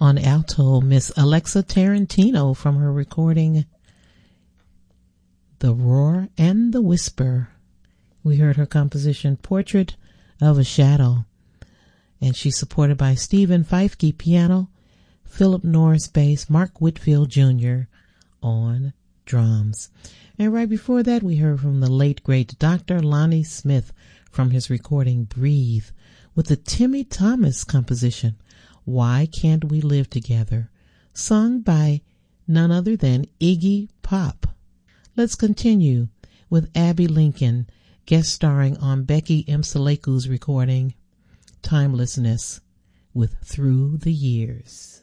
On alto, Miss Alexa Tarantino from her recording The Roar and the Whisper. We heard her composition Portrait of a Shadow, and she's supported by Stephen Feifke piano, Philip Norris bass, Mark Whitfield Jr. on drums. And right before that, we heard from the late great Dr. Lonnie Smith from his recording Breathe with the Timmy Thomas composition Why Can't We Live Together, sung by none other than Iggy Pop. Let's continue with Abby Lincoln guest starring on Becky Msaleku's recording Timelessness with Through the Years.